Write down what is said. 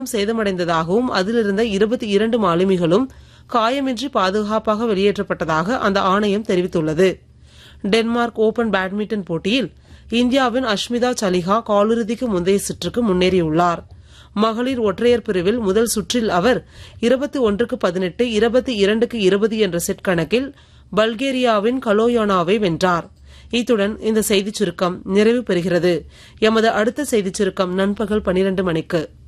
சேதமடைந்ததாகவும் அதிலிருந்த 22 மாலுமிகளும் காயமின்றி பாதுகாப்பாக வெளியேற்றப்பட்டதாக அந்த ஆணையம் தெரிவித்துள்ளது. டென்மார்க் ஓபன் பேட்மிண்டன் போட்டியில் இந்தியாவின் அஷ்மிதா சலிஹா காலிறுதிக்கு முந்தைய சுற்றுக்கு முன்னேறியுள்ளார். மகளிர் ஒற்றையர் பிரிவில் முதல் சுற்றில் அவர் 21-18, 22-20 என்ற செட் கணக்கில் பல்கேரியாவின் கலோயானாவை வென்றார். இத்துடன் இந்த செய்திச் சுருக்கம் நிறைவு பெறுகிறது. எமது அடுத்த செய்திச் சுருக்கம் நண்பகல் 12 மணிக்கு.